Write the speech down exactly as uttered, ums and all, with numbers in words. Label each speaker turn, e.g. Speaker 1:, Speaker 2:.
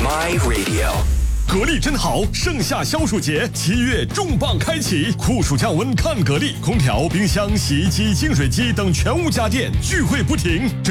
Speaker 1: My Radio。
Speaker 2: 格力真好，盛夏消暑节，七月重磅开启，酷暑降温看格力，空调、冰箱、洗衣机、净水机等全屋家电聚会不停。